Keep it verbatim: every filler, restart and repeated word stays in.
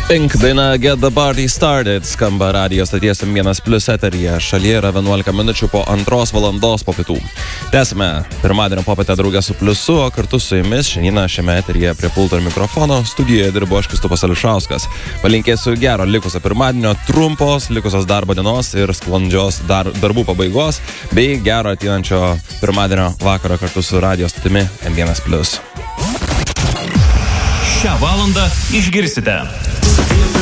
Pink daina Get the Party Started skamba radijo stoties M vienas plius eteryje. Šalyje yra vienuolika minučių po antros valandos po pietų. Tęsime pirmadienio popietę draugę su Pliusu, o kartu su jumis šiandieną šiame eteryje prie pulto ir mikrofono studijoje dirbo aš Kristupas Ališauskas. Palinkėsiu gero likusio pirmadienio, trumpos likusios darbo dienos ir sklandžios dar, darbų pabaigos, bei gero ateinančio pirmadienio vakaro kartu su radijo stotimi M vienas plius. Šią valandą išgirsite